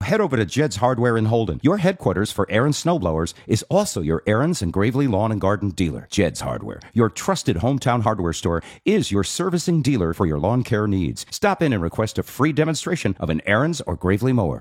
head over to Jed's Hardware in Holden. Your headquarters for Aaron's snowblowers is also your Aaron's and Gravely Lawn and Garden dealer. Jed's Hardware, your trusted hometown hardware store, is your servicing dealer for your lawn care needs. Stop in and request a free demonstration of an Aaron's or Gravely mower.